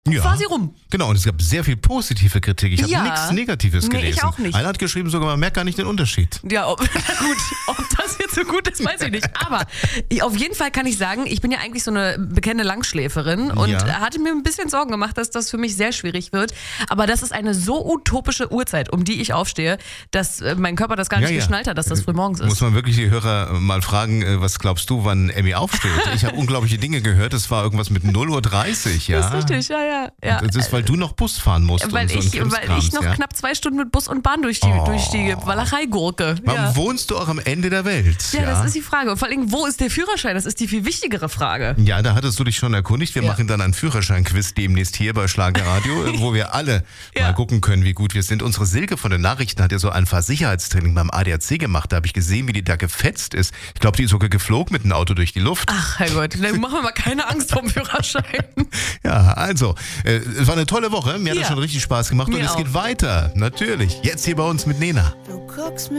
quasi rum. Genau, und es gab sehr viel positive Kritik. Ich habe nichts Negatives gelesen. Nee, ich auch nicht. Einer hat geschrieben, sogar man merkt gar nicht den Unterschied. Ja, gut, ob das jetzt so gut ist, weiß ich nicht. Aber auf jeden Fall kann ich sagen, ich bin ja eigentlich so eine bekannte Langschläferin und hatte mir ein bisschen Sorgen gemacht, dass das für mich sehr schwierig wird. Aber das ist eine so utopische Uhrzeit, um die ich aufstehe, dass mein Körper das gar nicht geschnallt hat, dass das früh morgens ist. Muss man wirklich die Hörer mal fragen, was glaubst du, wann Emmy aufsteht? Ich habe unglaubliche Dinge gehört, es war irgendwas mit 0:30 Uhr, ja. Das ist richtig, ja. Das ist, weil du noch Bus fahren musst. Weil ich noch knapp 2 Stunden mit Bus und Bahn durch die Walachei gurke. Warum wohnst du auch am Ende der Welt? Ja, das ist die Frage. Und vor allem, wo ist der Führerschein? Das ist die viel wichtigere Frage. Ja, da hattest du dich schon erkundigt. Wir machen dann einen Führerschein-Quiz demnächst hier bei Schlagerradio, wo wir alle mal gucken können, wie gut wir sind. Unsere Silke von den Nachrichten hat ja so ein Fahrsicherheitstraining beim ADAC gemacht. Da habe ich gesehen, wie die da gefetzt ist. Ich glaube, die ist sogar geflogen mit dem Auto durch die Luft. Ach, Herrgott, dann machen wir mal keine Angst vom Führerschein. Ja, also, es war eine tolle Woche. Mir hat das schon richtig Spaß gemacht. Und es geht weiter, natürlich. Jetzt hier bei uns mit Nena. Du guckst mir